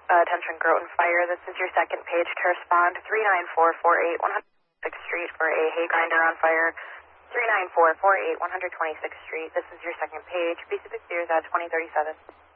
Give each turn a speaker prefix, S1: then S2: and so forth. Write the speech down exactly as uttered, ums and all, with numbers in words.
S1: Uh, attention, Groton Fire. This is your second page to respond. three nine four four eight one hundred twenty-sixth Street for a hay grinder on fire. three nine four four eight one hundred twenty-sixth Street. This is your second page. B C six years at twenty thirty-seven.